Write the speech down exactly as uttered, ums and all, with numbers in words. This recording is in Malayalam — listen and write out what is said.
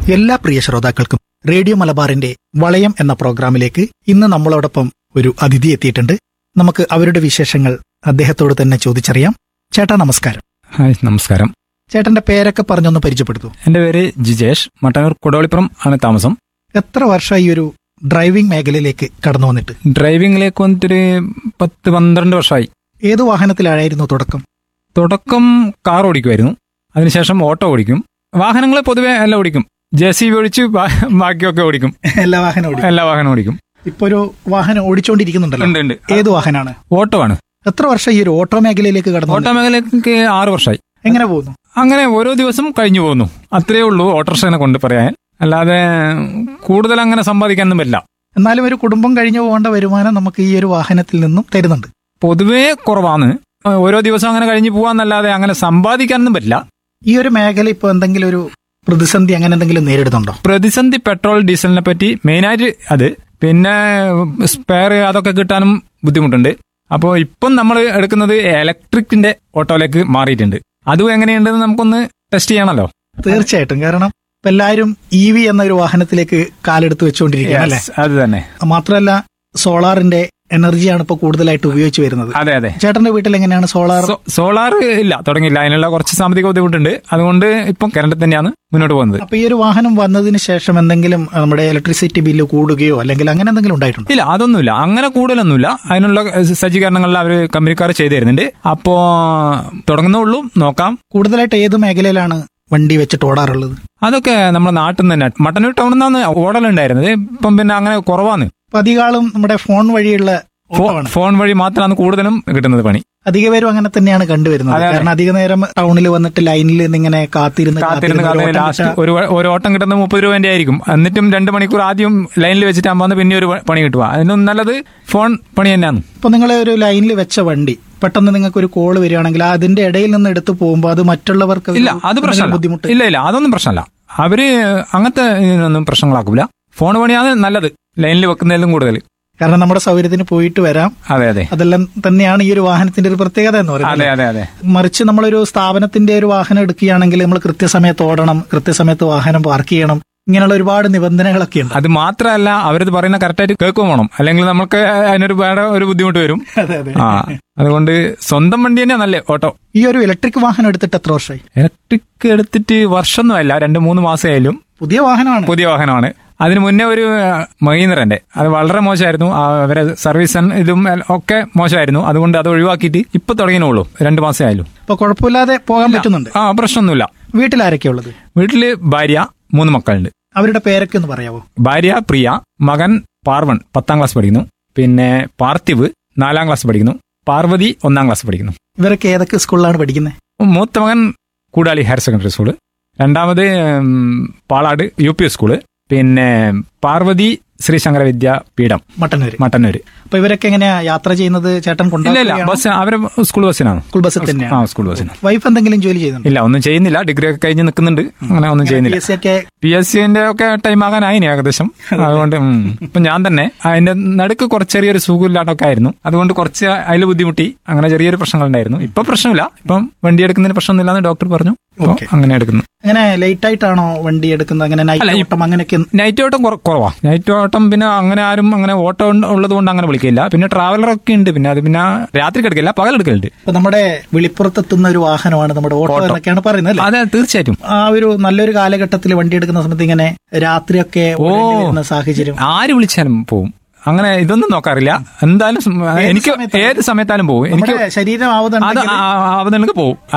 എല്ലാ പ്രിയ ശ്രോതാക്കൾക്കും റേഡിയോ മലബാറിന്റെ വളയം എന്ന പ്രോഗ്രാമിലേക്ക് ഇന്ന് നമ്മളോടൊപ്പം ഒരു അതിഥി എത്തിയിട്ടുണ്ട്. നമുക്ക് അവരുടെ വിശേഷങ്ങൾ അദ്ദേഹത്തോട് തന്നെ ചോദിച്ചറിയാം. ചേട്ടാ നമസ്കാരം. ഹായ്, നമസ്കാരം. ചേട്ടന്റെ പേരൊക്കെ പറഞ്ഞൊന്ന് പരിചയപ്പെടുത്തൂ. എന്റെ പേര് ജിജേഷ്, മട്ടന്നൂർ കൊടോളിപ്പുറം ആണ് താമസം. എത്ര വർഷമായി ഒരു ഡ്രൈവിംഗ് മേഖലയിലേക്ക് കടന്നു വന്നിട്ട്? ഡ്രൈവിംഗിലേക്ക് വന്നിട്ടൊരു പത്ത് പന്ത്രണ്ട് വർഷമായി. ഏത് വാഹനത്തിലായിരുന്നു തുടക്കം? തുടക്കം കാർ ഓടിക്കുമായിരുന്നു, അതിനുശേഷം ഓട്ടോ ഓടിക്കും. വാഹനങ്ങൾ പൊതുവെ എല്ലാം ഓടിക്കും. ജെ സി ബി ഒഴിച്ച് ബാ- ബാക്കിയൊക്കെ ഓടിക്കും. എല്ലാ വാഹനം ഓടി എല്ലാ വാഹനം ഓടിക്കും. ഇപ്പൊ ഒരു വാഹനം ഓടിച്ചോണ്ടിരിക്കുന്നുണ്ടല്ലോ. ഉണ്ട് ഉണ്ട് ഏത് വാഹനമാണ്? ഓട്ടോ ആണ്. എത്ര വർഷം ഈ ഒരു ഓട്ടോ മേഖലയിലേക്ക് കടന്നു ഓട്ടോ വന്നിട്ട്? മേഖലയ്ക്ക് ആറ് വർഷമായി. എങ്ങനെ പോകുന്നു? അങ്ങനെ ഓരോ ദിവസം കഴിഞ്ഞു പോകുന്നു. അത്രയേ ഉള്ളൂ ഓട്ടോറിക്ഷനെ കൊണ്ട് പറയാൻ. അല്ലാതെ കൂടുതൽ അങ്ങനെ സമ്പാദിക്കാനൊന്നും പറ്റില്ല. എന്നാലും ഒരു കുടുംബം കഴിഞ്ഞു പോകേണ്ട വരുമാനം നമുക്ക് ഈ ഒരു വാഹനത്തിൽ നിന്നും തരുന്നുണ്ട്. പൊതുവേ കുറവാണ്. ഓരോ ദിവസം അങ്ങനെ കഴിഞ്ഞു പോകാന്നല്ലാതെ അങ്ങനെ സമ്പാദിക്കാനൊന്നും പറ്റില്ല. ഈ ഒരു മേഖല ഇപ്പൊ എന്തെങ്കിലും ഒരു പ്രതിസന്ധി അങ്ങനെ എന്തെങ്കിലും നേരിടുന്നുണ്ടോ? പ്രതിസന്ധി പെട്രോൾ ഡീസലിനെ പറ്റി മെയിനായിട്ട് അത്, പിന്നെ സ്പെയർ അതൊക്കെ കിട്ടാനും ബുദ്ധിമുട്ടുണ്ട്. അപ്പോൾ ഇപ്പം നമ്മൾ എടുക്കുന്നത് ഇലക്ട്രിക്കിന്റെ ഓട്ടോയിലേക്ക് മാറിയിട്ടുണ്ട്. അതും എങ്ങനെയുണ്ടെന്ന് നമുക്കൊന്ന് ടെസ്റ്റ് ചെയ്യണമല്ലോ. തീർച്ചയായിട്ടും. കാരണം ഇപ്പൊ എല്ലാവരും ഇ വി എന്ന ഒരു വാഹനത്തിലേക്ക് കാലെടുത്ത് വെച്ചുകൊണ്ടിരിക്കുകയാണ് അല്ലേ? Yes, അത് തന്നെ. മാത്രമല്ല സോളാറിന്റെ എനർജിയാണ് ഇപ്പൊ കൂടുതലായിട്ട് ഉപയോഗിച്ചു വരുന്നത്. അതെ അതെ. ചേട്ടന്റെ വീട്ടിൽ എങ്ങനെയാണ് സോളാർ? സോ- സോളാർ ഇല്ല, തുടങ്ങിയില്ല. അതിനുള്ള കുറച്ച് സാമ്പത്തിക ബുദ്ധിമുട്ടുണ്ട്. അതുകൊണ്ട് ഇപ്പം കറണ്ട് തന്നെയാണ് മുന്നോട്ട് പോകുന്നത്. അപ്പൊ ഈ ഒരു വാഹനം വന്നതിന് ശേഷം എന്തെങ്കിലും നമ്മുടെ ഇലക്ട്രിസിറ്റി ബില്ല് കൂടുകയോ അല്ലെങ്കിൽ അങ്ങനെ എന്തെങ്കിലും ഉണ്ടായിട്ടുണ്ടോ? ഇല്ല, അതൊന്നുമില്ല. അങ്ങനെ കൂടുതലൊന്നുമില്ല. അതിനുള്ള സജ്ജീകരണങ്ങളിൽ അവർ കമ്പനിക്കാർ ചെയ്തു തരുന്നുണ്ട്. അപ്പോ തുടങ്ങുന്നുള്ളൂ, നോക്കാം. കൂടുതലായിട്ട് ഏത് മേഖലയിലാണ് വണ്ടി വെച്ചിട്ട് ഓടാറുള്ളത്? അതൊക്കെ നമ്മുടെ നാട്ടിൽ നിന്ന് തന്നെ, മട്ടന്നൂർ ടൗണിൽ നിന്നാണ് ഓടലുണ്ടായിരുന്നത്. ഇപ്പം പിന്നെ അങ്ങനെ കുറവാണ്. അപ്പൊ അധികാളും നമ്മുടെ ഫോൺ വഴിയുള്ള ഫോ- ഓട്ടമാണ്. ഫോൺ വഴി മാത്രമാണ് കൂടുതലും കിട്ടുന്നത് പണി. അധിക പേരും അങ്ങനെ തന്നെയാണ് കണ്ടുവരുന്നത്. അതെ, അതെ. കാരണം അധിക നേരം ടൗണിൽ വന്നിട്ട് ലൈനിൽ നിന്ന് ഇങ്ങനെ കാത്തിരുന്ന് കാത്തിരുന്ന് കാത്തിരുന്ന് ഒരു കാത്തിരുന്ന് ഓട്ടം ലാസ്റ്റ് കിട്ടാൻ- ഒരു ഒരു ഓട്ടം കിട്ടുന്നത് മുപ്പത് രൂപന്റെ ആയിരിക്കും. എന്നിട്ടും രണ്ട് മണിക്കൂർ ആദ്യം ലൈനിൽ വെച്ചിട്ടാകുമ്പോൾ പിന്നെ ഒരു പണി കിട്ടുക. അതിനും നല്ലത് ഫോൺ പണി തന്നെയാണ്. ഇപ്പൊ നിങ്ങൾ ഒരു ലൈനിൽ വെച്ച വണ്ടി പെട്ടെന്ന് നിങ്ങൾക്ക് ഒരു കോള് വരികയാണെങ്കിൽ അതിന്റെ ഇടയിൽ നിന്ന് എടുത്തു പോകുമ്പോൾ അത് മറ്റുള്ളവർക്ക് ഇല്ല, അത് എന്തെങ്കിലും പ്രശ്നമല്ല. ബുദ്ധിമുട്ട്? ഇല്ല ഇല്ല, അതൊന്നും പ്രശ്നമല്ല. അവര് അങ്ങനത്തെ ഇതിനൊന്നും പ്രശ്നങ്ങളാക്കൂല. ഫോൺ പണിയാണ് നല്ലത് ലൈനിൽ വെക്കുന്നതിലും കൂടുതൽ. കാരണം നമ്മുടെ സൗകര്യത്തിന് പോയിട്ട് വരാം. അതെ അതെ അതെല്ലാം തന്നെയാണ് ഈ ഒരു വാഹനത്തിന്റെ ഒരു പ്രത്യേകത എന്ന് അതെ പറയുന്നത്. അതെ അതെ. മറിച്ച് നമ്മളൊരു സ്ഥാപനത്തിന്റെ ഒരു വാഹനം എടുക്കുകയാണെങ്കിൽ നമ്മൾ കൃത്യസമയത്ത് ഓടണം, കൃത്യസമയത്ത് വാഹനം പാർക്ക് ചെയ്യണം, ഇങ്ങനെയുള്ള ഒരുപാട് നിബന്ധനകളൊക്കെ ഉണ്ട്. അത് മാത്രമല്ല, അവരത് പറയുന്ന കറക്റ്റായിട്ട് കേൾക്കും വേണം. അല്ലെങ്കിൽ നമുക്ക് അതിനൊരു വേറെ ഒരു ബുദ്ധിമുട്ട് വരും. അതെ അതെ. ആ അതുകൊണ്ട് സ്വന്തം വണ്ടി തന്നെയാ നല്ലേ ഓട്ടോ. ഈ ഒരു ഇലക്ട്രിക് വാഹനം എടുത്തിട്ട് എത്ര വർഷമായി? ഇലക്ട്രിക് എടുത്തിട്ട് വർഷമൊന്നുമല്ല, രണ്ട് മൂന്ന് മാസമായാലും. പുതിയ വാഹനമാണ്. പുതിയ വാഹനമാണ്. അതിന് മുന്നേ ഒരു മഹീന്ദ്രന്റെ, അത് വളരെ മോശമായിരുന്നു. ആ, അവരെ സർവീസ് ഇതും ഒക്കെ മോശമായിരുന്നു. അതുകൊണ്ട് അത് ഒഴിവാക്കിയിട്ട് ഇപ്പൊ തുടങ്ങിയുള്ളൂ. രണ്ടു മാസമേ ആയാലും. അപ്പൊ കുഴപ്പമില്ലാതെ പോകാൻ പറ്റുന്നുണ്ട്. ആ, പ്രശ്നമൊന്നുമില്ല. വീട്ടിൽ ആരൊക്കെയാ ഉള്ളത്? വീട്ടില് ഭാര്യ, മൂന്ന് മക്കളുണ്ട്. അവരുടെ പേരൊക്കെ ഒന്ന് പറയാവോ? ഭാര്യ പ്രിയ, മകൻ പാർവൺ പത്താം ക്ലാസ് പഠിക്കുന്നു, പിന്നെ പാർത്ഥിവ് നാലാം ക്ലാസ് പഠിക്കുന്നു, പാർവതി ഒന്നാം ക്ലാസ് പഠിക്കുന്നു. ഇവരൊക്കെ ഏതൊക്കെ സ്കൂളിലാണ് പഠിക്കുന്നത്? മൂത്ത മകൻ കൂടാളി ഹയർ സെക്കൻഡറി സ്കൂള്, രണ്ടാമത് ഉം, പാളാട് യു പി സ്കൂള്, പിന്നെ പാർവതി ശ്രീശങ്കര വിദ്യാപീഠം മട്ടന്നൂര്. മട്ടന്നൂര്. അപ്പൊ ഇവരൊക്കെ എങ്ങനെയാ യാത്ര ചെയ്യുന്നത്? ചേട്ടൻ ഇല്ല ഇല്ല, കൊണ്ടുപോകുകയാണോ? ബസ് അവരെ സ്കൂൾ ബസ്സിനാണ്. സ്കൂൾ ബസ്സിൽ ആ, തന്നെയാണ്. സ്കൂൾ ബസ്സിന്. വൈഫ് എന്തെങ്കിലും ജോലി ചെയ്യുന്നുണ്ട്? ഇല്ല, ഒന്നും ചെയ്യുന്നില്ല. ഡിഗ്രി ഒക്കെ കഴിഞ്ഞ് നിൽക്കുന്നുണ്ട്. അങ്ങനെ ഒന്നും ചെയ്യുന്നില്ല. പി എസ് സി ഒക്കെ പി എസ് സിന്റെ ഒക്കെ ടൈം ആകാനായിനി ഏകദേശം. അതുകൊണ്ട് ഉം. ഇപ്പൊ ഞാൻ തന്നെ അതിന്റെ നടുക്ക് കുറച്ച് ചെറിയൊരു സുഖമില്ലാട്ടൊക്കെ ആയിരുന്നു. അതുകൊണ്ട് കുറച്ച് അതിൽ ബുദ്ധിമുട്ടി. അങ്ങനെ ചെറിയൊരു പ്രശ്നങ്ങൾ ഉണ്ടായിരുന്നു. ഇപ്പൊ പ്രശ്നമില്ല. ഇപ്പം വണ്ടി എടുക്കുന്നതിന് പ്രശ്നമൊന്നുമില്ലാന്ന് ഡോക്ടർ പറഞ്ഞു. അപ്പൊ Okay. അങ്ങനെ എടുക്കുന്നു. അങ്ങനെ ലേറ്റ് ആയിട്ടാണോ വണ്ടി എടുക്കുന്നത്? അങ്ങനെ അല്ല, നൈറ്റ് ഈ- ഓട്ടം അങ്ങനെയൊക്കെ? നൈറ്റ് ഓട്ടം കുറ- കുറവാ. നൈറ്റ് ഓട്ടം പിന്നെ അങ്ങനെ ആരും അങ്ങനെ ഓട്ടം ഉണ്ട് ഉള്ളത് കൊണ്ട് അങ്ങനെ വിളിക്കില്ല. പിന്നെ ട്രാവലറൊക്കെ ഉണ്ട്. പിന്നെ അത് പിന്നെ രാത്രി എടുക്കില്ല, പകൽ എടുക്കലുണ്ട്. ഇപ്പൊ നമ്മുടെ വിളിപ്പുറത്തെത്തുന്ന ഒരു വാഹനമാണ് നമ്മുടെ ഓട്ടോ ഓട്ടോ. എന്നൊക്കെയാണ് പറയുന്നത് അല്ലേ? അതെ, തീർച്ചയായിട്ടും. ആ ഒരു നല്ലൊരു കാലഘട്ടത്തിൽ വണ്ടി എടുക്കുന്ന സമയത്ത് ഇങ്ങനെ രാത്രിയൊക്കെ ഓ. ഓടേണ്ടി വരുന്ന സാഹചര്യം. ആര് വിളിച്ചാലും പോവും. അങ്ങനെ ഇതൊന്നും നോക്കാറില്ല. എന്തായാലും സം- എനിക്ക് സമയത്തായാലും? ഏത് സമയത്താലും പോവും. എനിക്ക് നമ്മുടെ ശരീരം അത് ആവുന്നുണ്ടെങ്കിൽ ആവുന്നുണ്ടെങ്കിൽ പോവും.